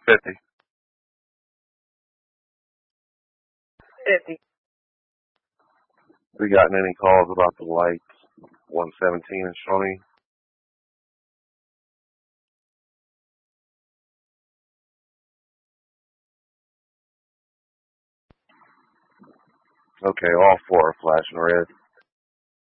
50. 50. We gotten any calls about the lights? 117 in Shawnee? Okay, all four are flashing red.